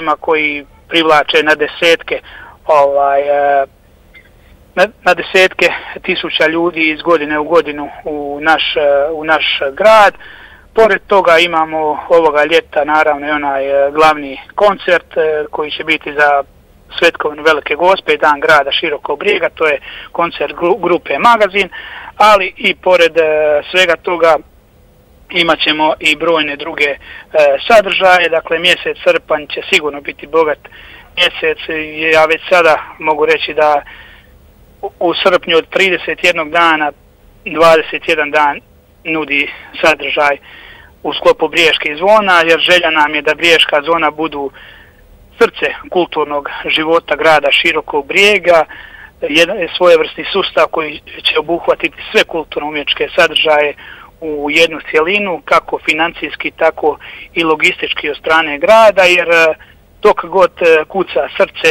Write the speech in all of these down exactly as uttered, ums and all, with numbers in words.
događajima koji privlače na desetke ovaj, na, na desetke tisuća ljudi iz godine u godinu u naš, u naš grad. Pored toga imamo ovoga ljeta naravno i onaj glavni koncert koji će biti za Svetkovinu Velike Gospe i Dan grada Širokog Brijega, to je koncert grupe Magazin, ali i pored svega toga imat ćemo i brojne druge e, sadržaje. Dakle, mjesec srpanj će sigurno biti bogat mjesec. Ja već sada mogu reći da u, u srpnju od trideset jednog dana dvadeset jedan dan nudi sadržaj u sklopu Briješke zvona, jer želja nam je da Briješka zona budu srce kulturnog života grada Širokog Brijega, jedan svojevrsni sustav koji će obuhvatiti sve kulturno-umjetničke sadržaje u jednu cjelinu, kako financijski, tako i logistički od strane grada, jer dok god kuca srce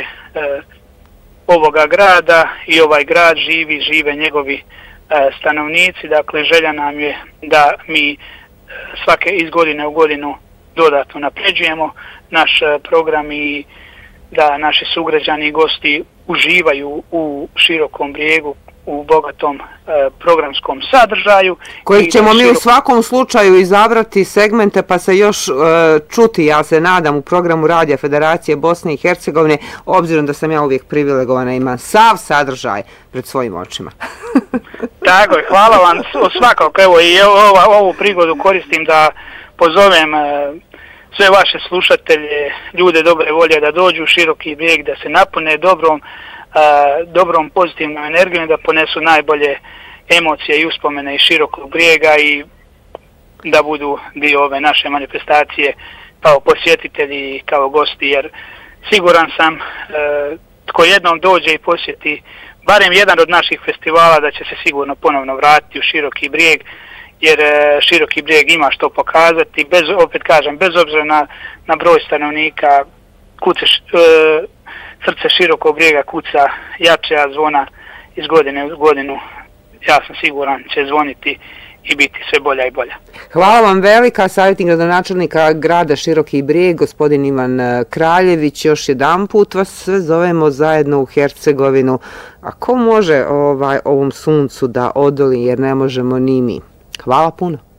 ovoga grada i ovaj grad živi, žive njegovi stanovnici. Dakle, želja nam je da mi svake iz godine u godinu dodatno napređujemo naš program i da naši sugrađani i gosti uživaju u Širokom Brijegu, u bogatom e, programskom sadržaju. Kojeg ćemo mi širok... u svakom slučaju izabrati segmente pa se još e, čuti, ja se nadam, u programu Radija Federacije Bosne i Hercegovine, obzirom da sam ja uvijek privilegovana, imam sav sadržaj pred svojim očima. Tako je, hvala vam svakako. Evo i ova, ovu prigodu koristim da pozovem e, sve vaše slušatelje, ljude dobre volje da dođu u Široki Brijeg, da se napune dobrom Uh, dobrom pozitivnom energijom, da ponesu najbolje emocije i uspomene iz Širokog Brijega i da budu dio ove naše manifestacije kao posjetitelji i kao gosti, jer siguran sam uh, tko jednom dođe i posjeti barem jedan od naših festivala da će se sigurno ponovno vratiti u Široki Brijeg, jer uh, Široki Brijeg ima što pokazati, bez, opet kažem, bez obzira na, na broj stanovnika, kuce uh, srce Širokog Brijega kuca jače, a zvona iz godine u godinu, ja sam siguran, će zvoniti i biti sve bolja i bolja. Hvala vam velika, savjetnik gradonačelnika grada Široki Brijeg, gospodin Ivan Kraljević. Još jedan put vas sve zovemo zajedno u Hercegovinu. A ko može ovaj, ovom suncu da odoli, jer ne možemo ni mi. Hvala puno.